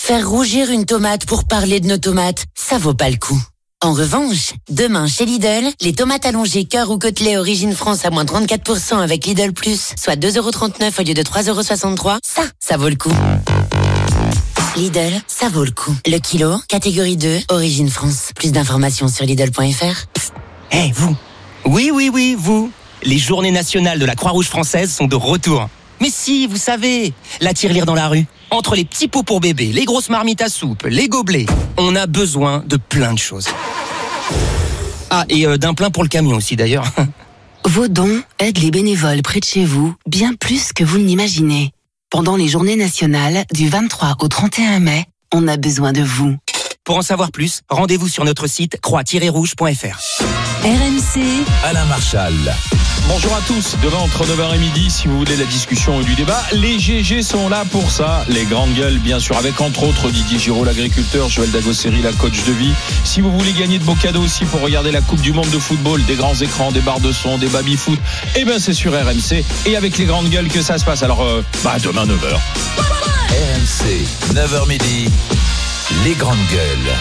Faire rougir une tomate pour parler de nos tomates, ça vaut pas le coup. En revanche, demain chez Lidl, les tomates allongées cœur ou côtelets origine France à moins 34% avec Lidl Plus, soit 2,39€ au lieu de 3,63€, ça vaut le coup. Lidl, ça vaut le coup. Le kilo, catégorie 2, origine France. Plus d'informations sur Lidl.fr. Hey, vous. Oui, vous. Les journées nationales de la Croix-Rouge française sont de retour. Mais si, vous savez, la tirelire dans la rue. Entre les petits pots pour bébé, les grosses marmites à soupe, les gobelets, on a besoin de plein de choses. Ah, et d'un plein pour le camion aussi d'ailleurs. Vos dons aident les bénévoles près de chez vous bien plus que vous ne l'imaginez. Pendant les journées nationales, du 23 au 31 mai, on a besoin de vous. Pour en savoir plus, rendez-vous sur notre site croix-rouge.fr. RMC, Alain Marchal. Bonjour à tous, demain entre 9h et midi, si vous voulez la discussion et du débat, les GG sont là pour ça, les grandes gueules bien sûr, avec entre autres Didier Giraud, l'agriculteur, Joël Dagosseri, la coach de vie. Si vous voulez gagner de beaux cadeaux aussi pour regarder la Coupe du Monde de football, des grands écrans, des barres de son, des baby-foot, eh ben c'est sur RMC et avec les grandes gueules que ça se passe. Alors demain 9h. RMC, 9h midi, les grandes gueules.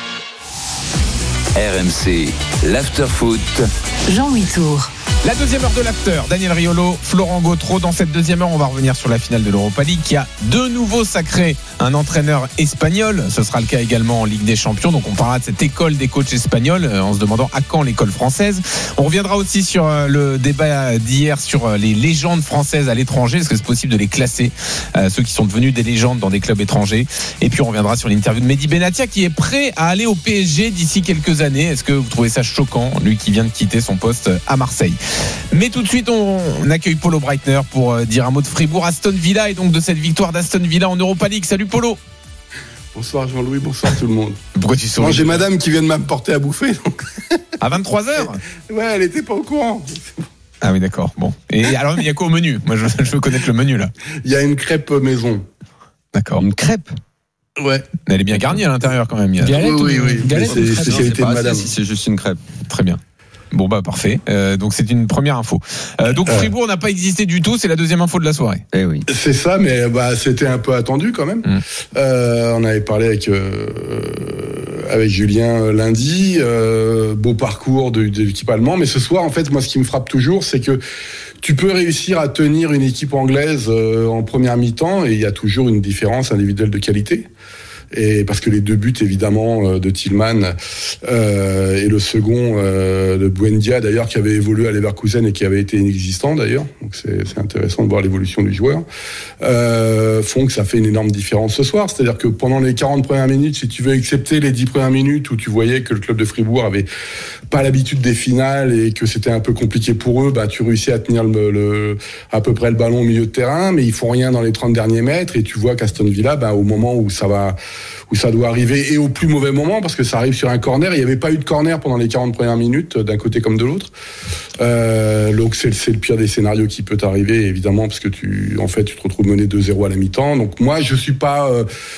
RMC, l'after-foot. Jean-Louis Tour. La deuxième heure de l'after, Daniel Riolo, Florent Gautreau. Dans cette deuxième heure, on va revenir sur la finale de l'Europa League qui a de nouveau sacré un entraîneur espagnol. Ce sera le cas également en Ligue des Champions. Donc on parlera de cette école des coachs espagnols en se demandant à quand l'école française. On reviendra aussi sur le débat d'hier sur les légendes françaises à l'étranger. Est-ce que c'est possible de les classer, ceux qui sont devenus des légendes dans des clubs étrangers? Et puis on reviendra sur l'interview de Mehdi Benatia qui est prêt à aller au PSG d'ici quelques années. Est-ce que vous trouvez ça choquant, lui qui vient de quitter son poste à Marseille? Mais tout de suite, on accueille Polo Breitner pour dire un mot de Fribourg, Aston Villa et donc de cette victoire d'Aston Villa en Europa League. Salut Polo. Bonsoir Jean-Louis, bonsoir tout le monde. Pourquoi tu souris? Moi j'ai madame qui vient de m'apporter à bouffer. Donc... À 23h? Ouais, elle était pas au courant. Ah oui, d'accord. Bon. Et alors, il y a quoi au menu? Moi, je veux connaître le menu là. Il y a une crêpe maison. D'accord. Une crêpe? Ouais. Elle est bien garnie à l'intérieur quand même. Oui. C'est une spécialité de madame. Si c'est juste une crêpe. Très bien. Bon parfait. Donc c'est une première info. Donc Fribourg n'a pas existé du tout. C'est la deuxième info de la soirée. Eh oui. C'est ça, mais c'était un peu attendu quand même. On avait parlé avec Julien lundi. Beau parcours de l'équipe allemande. Mais ce soir, en fait, moi, ce qui me frappe toujours, c'est que tu peux réussir à tenir une équipe anglaise en première mi-temps et il y a toujours une différence individuelle de qualité. Et parce que les deux buts évidemment de Tillman et le second de Buendia d'ailleurs qui avait évolué à Leverkusen et qui avait été inexistant d'ailleurs, donc c'est intéressant de voir l'évolution du joueur, font que ça fait une énorme différence ce soir. C'est-à-dire que pendant les 40 premières minutes, si tu veux excepter les 10 premières minutes où tu voyais que le club de Fribourg avait pas l'habitude des finales et que c'était un peu compliqué pour eux, tu réussis à tenir à peu près le ballon au milieu de terrain, mais ils font rien dans les 30 derniers mètres et tu vois qu'Aston Villa, au moment où ça doit arriver et au plus mauvais moment parce que ça arrive sur un corner, il n'y avait pas eu de corner pendant les 40 premières minutes d'un côté comme de l'autre. Donc c'est le pire des scénarios qui peut t'arriver évidemment parce que tu te retrouves mené 2-0 à la mi-temps. Donc moi je suis pas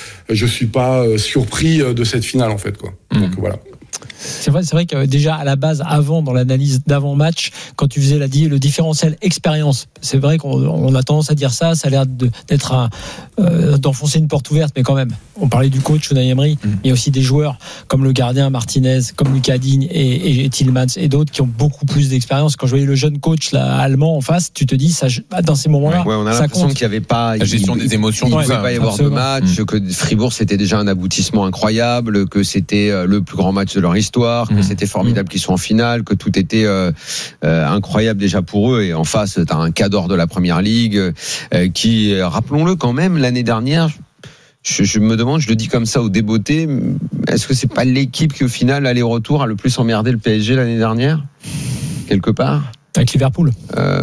surpris de cette finale en fait quoi. Donc voilà. C'est vrai que déjà à la base, avant, dans l'analyse d'avant-match, quand tu faisais le différentiel expérience, c'est vrai qu'on a tendance à dire ça a l'air d'être d'enfoncer une porte ouverte, mais quand même, on parlait du coach Unai Emery, il y a aussi des joueurs comme le gardien Martinez, comme Lucas Digne et Tillmans et d'autres qui ont beaucoup plus d'expérience. Quand je voyais le jeune coach allemand en face, tu te dis, ça, dans ces moments-là, on a ça l'impression compte. qu'il n'y avait pas la gestion des émotions. Il ne pouvait pas y avoir de match, que Fribourg c'était déjà un aboutissement incroyable, que c'était le plus grand match de leur histoire, que c'était formidable qu'ils soient en finale, que tout était incroyable déjà pour eux. Et en face, tu as un cadre de la Première Ligue qui, rappelons-le quand même, l'année dernière, je me demande, je le dis comme ça au débeauté, est-ce que c'est pas l'équipe qui au final, aller-retour, a le plus emmerdé le PSG l'année dernière, quelque part? Avec Liverpool.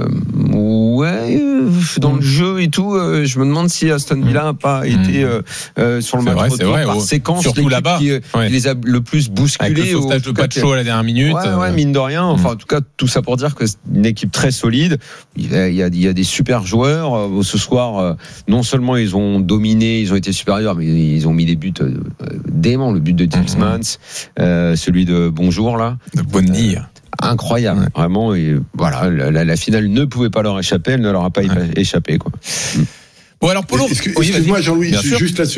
Dans le jeu et tout, je me demande si Aston Villa n'a pas été sur le match retour par séquence, surtout là-bas, qui les a le plus bousculés. Avec le sauvetage de Pacho à la dernière minute. Mine de rien. Enfin, en tout cas, tout ça pour dire que c'est une équipe très solide. Il y a des super joueurs. Ce soir, non seulement ils ont dominé, ils ont été supérieurs, mais ils ont mis des buts déments. Le but de Tillmans, celui de Bonjour là. De Bonny. Incroyable, vraiment. Et voilà, la finale ne pouvait pas leur échapper, elle ne leur a pas échappé, quoi. Bon alors Polo, excuse-moi Jean-Louis, juste là-dessus.